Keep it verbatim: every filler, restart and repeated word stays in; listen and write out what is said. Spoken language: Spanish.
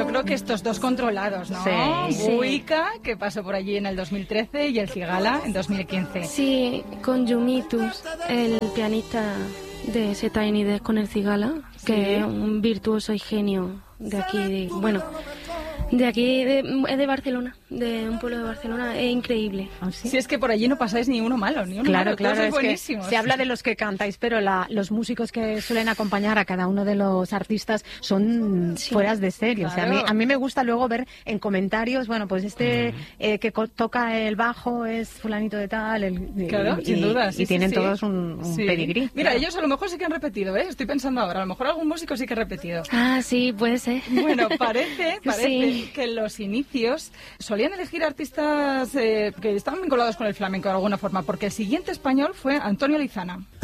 yo creo que estos dos controlados, ¿no? Sí. Buica, que pasó por allí en el dos mil trece, y el Cigala en dos mil quince. Sí, con Yumitus, el pianista de ese Tiny Desk con el Cigala, que Sí. es un virtuoso y genio de aquí, de, bueno, de aquí, de, es de Barcelona, de un pueblo de Barcelona, es increíble. ¿Ah, sí? Si es que por allí no pasáis ni uno malo, ni uno Claro, malo, claro, todos sois es que buenísimos. se habla de los que cantáis, pero la, los músicos que suelen acompañar a cada uno de los artistas son Sí. fueras de serie. O sea, a mí, Claro. a mí me gusta luego ver en comentarios, bueno, pues este eh, que co- toca el bajo es fulanito de tal, el, Claro, y, sin duda. Sí, y sí, tienen sí. todos un, un Sí. pedigrí. Mira, claro. ellos a lo mejor sí que han repetido, ¿eh? Estoy pensando ahora, a lo mejor algún músico sí que ha repetido. Ah, sí, puede ser. Bueno, parece, parece Sí. que en los inicios solían elegir artistas eh, que estaban vinculados con el flamenco de alguna forma, porque el siguiente español fue Antonio Lizana.